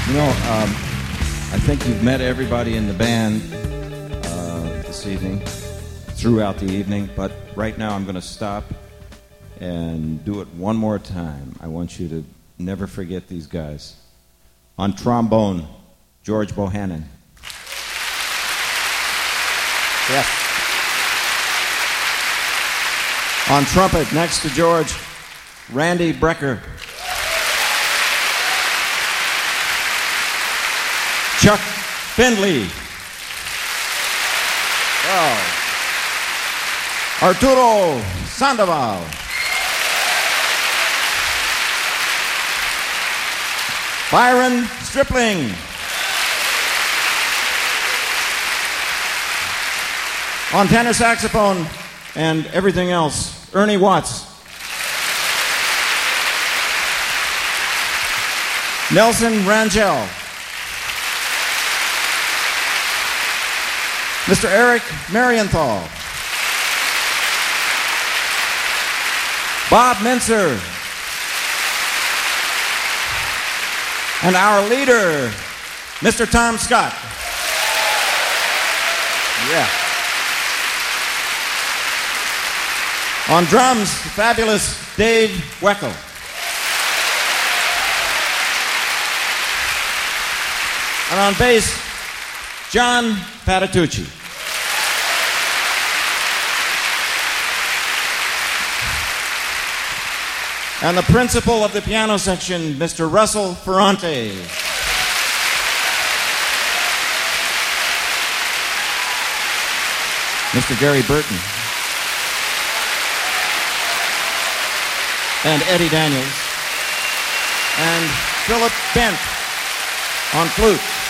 I think you've met everybody in the band this evening, throughout the evening, but right now I'm going to stop and do it one more time. I want you to never forget these guys. On trombone, George Bohannon. Yes. On trumpet, next to George, Randy Brecker. Chuck Findley. Oh. Arturo Sandoval. Byron Stripling. On tenor saxophone and everything else, Ernie Watts. Nelson Rangel. Mr. Eric Marienthal. Bob Mincer. And our leader, Mr. Tom Scott. Yeah. On drums, fabulous Dave Weckl. And on bass, John Patitucci. And the principal of the piano section, Mr. Russell Ferrante. Mr. Gary Burton. And Eddie Daniels. And Philip Bent on flute.